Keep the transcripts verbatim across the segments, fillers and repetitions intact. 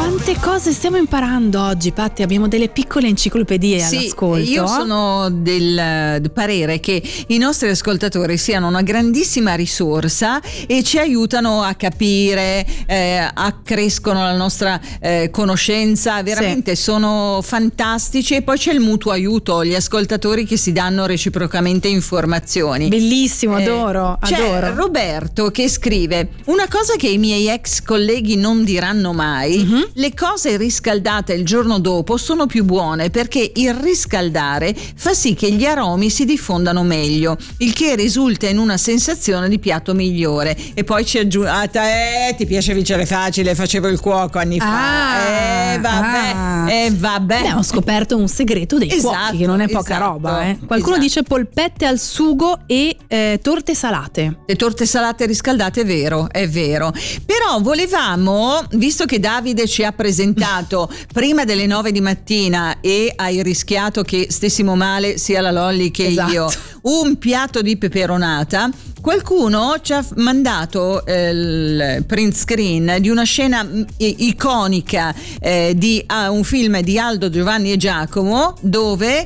Quante cose stiamo imparando oggi, Patti? Abbiamo delle piccole enciclopedie sì, all'ascolto. Io sono del, del parere che i nostri ascoltatori siano una grandissima risorsa e ci aiutano a capire, eh, accrescono la nostra eh, conoscenza, veramente sì. Sono fantastici. E poi c'è il mutuo aiuto, gli ascoltatori che si danno reciprocamente informazioni. Bellissimo, adoro, eh, c'è adoro. Roberto che scrive: una cosa che i miei ex colleghi non diranno mai, mm-hmm. le cose riscaldate il giorno dopo sono più buone perché il riscaldare fa sì che gli aromi si diffondano meglio, il che risulta in una sensazione di piatto migliore. E poi ci aggiunge: eh, ti piace vincere facile, facevo il cuoco anni fa. Ah, eh vabbè, ah. eh vabbè. Abbiamo scoperto un segreto dei esatto, cuochi, che non è poca esatto, roba. Eh. Qualcuno esatto. dice polpette al sugo e eh, torte salate. Le torte salate riscaldate, è vero, è vero. Però volevamo, visto che Davide ci ha presentato prima delle nove di mattina e hai rischiato che stessimo male sia la Lolli che esatto. io, un piatto di peperonata, qualcuno ci ha mandato eh, il print screen di una scena iconica eh, di uh, un film di Aldo, Giovanni e Giacomo, dove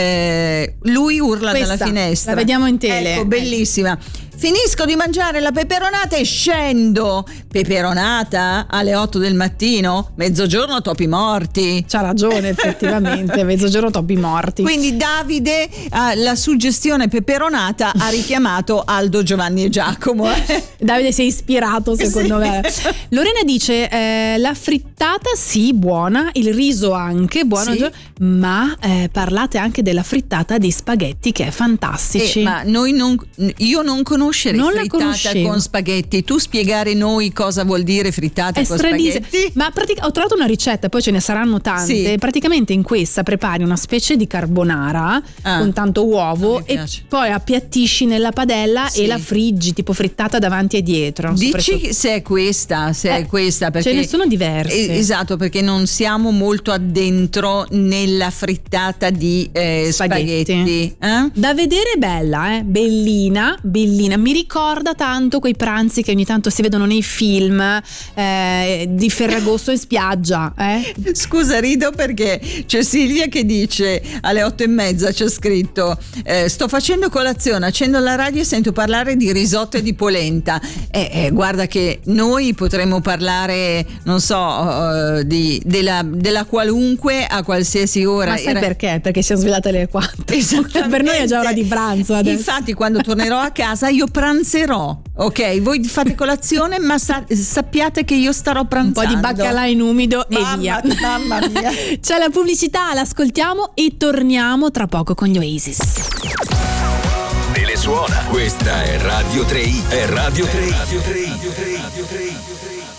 eh, lui urla Questa, dalla finestra. La vediamo in tele. Ecco, bellissima. Finisco di mangiare la peperonata e scendo. Peperonata alle otto del mattino? Mezzogiorno topi morti. C'ha ragione, effettivamente. Mezzogiorno topi morti. Quindi Davide, eh, la suggestione peperonata ha richiamato Aldo, Giovanni e Giacomo. Davide si è ispirato, secondo sì. me. Lorena dice eh, la frittata sì, buona, il riso anche buono, sì. ma eh, parlate anche della frittata di spaghetti, che è fantastici. Eh, ma noi non, io non conosco non frittata con spaghetti. Tu spiegare noi cosa vuol dire frittata è con stradise. spaghetti? Ma pratic- ho trovato una ricetta, poi ce ne saranno tante. Sì. Praticamente in questa prepari una specie di carbonara ah, con tanto uovo e poi appiattisci nella padella sì. e la friggi tipo frittata davanti e dietro. Dici se è questa, se eh, è questa perché ce ne sono diverse. Esatto, perché non siamo molto addentro nella frittata di eh, spaghetti. spaghetti. Eh? Da vedere è bella, eh? bellina, bellina. Mi ricorda tanto quei pranzi che ogni tanto si vedono nei film eh, di Ferragosto in spiaggia. Eh? Scusa, rido perché c'è Silvia che dice alle otto e mezza, c'è scritto eh, sto facendo colazione, accendo la radio e sento parlare di risotto e di polenta. Eh, eh, guarda che noi potremmo parlare, non so, uh, di, della, della qualunque a qualsiasi ora. Ma sai Era... perché? Perché siamo svegliate alle quattro. Per noi è già ora di pranzo adesso. Infatti quando tornerò a casa io pranzerò, ok? Voi fate colazione, ma sa- sappiate che io starò pranzando. Un po' di baccalà in umido mamma, e via. Mamma mia. C'è la pubblicità, l'ascoltiamo e torniamo tra poco con gli Oasis. Telesuona. Questa è Radio tre i. È Radio tre i. Radio tre i. Radio tre i.